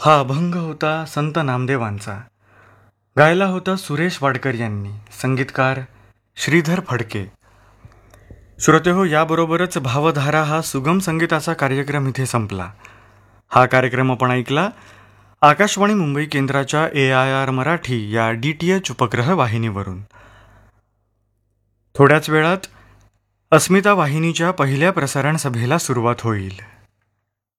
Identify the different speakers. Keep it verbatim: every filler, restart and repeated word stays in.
Speaker 1: हा अभंग होता संत नामदेवांचा. गायला होता सुरेश वाडकर यांनी, संगीतकार श्रीधर फडके. श्रोतेहो, याबरोबरच भावधारा हा सुगम संगीताचा कार्यक्रम इथे संपला. हा कार्यक्रम आपण ऐकला आकाशवाणी मुंबई केंद्राच्या ए आय आर मराठी या डी टी एच उपग्रह वाहिनीवरून. थोड्याच वेळात अस्मिता वाहिनीच्या पहिल्या प्रसारण सभेला सुरुवात होईल.